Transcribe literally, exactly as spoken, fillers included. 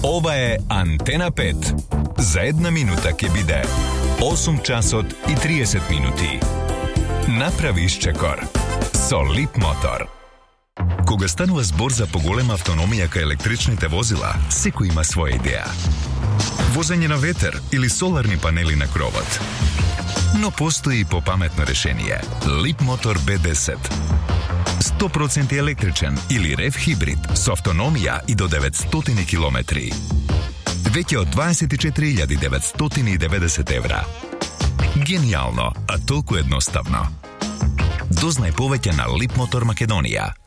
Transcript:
Ова е Антена пет. За една минута ќе биде осум часот и триесет минути. Направи исчекор со Лип Мотор. Кога станува збор за поголема автономија кај електричните возила, секој има своја идеја. Возење на ветер или соларни панели на кровот. Но постои и попаметно решение. Лип Мотор Б десет. сто проценти електричен или рев хибрид со автономија и до деветстотини километри. Веќе од дваесет и четири илјади деветстотини и деветдесет евра. Гениално, а толку едноставно. Дознај повеќе на Лип Мотор Македонија.